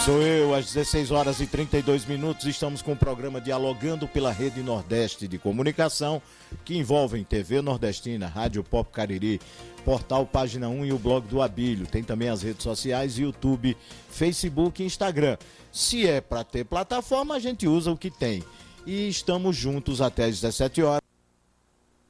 Sou eu, às 16 horas e 32 minutos, estamos com o programa Dialogando pela Rede Nordeste de Comunicação, que envolve TV Nordestina, Rádio Pop Cariri, Portal Página 1 e o blog do Abílio. Tem também as redes sociais, YouTube, Facebook e Instagram. Se é para ter plataforma, a gente usa o que tem. E estamos juntos até às 17 horas.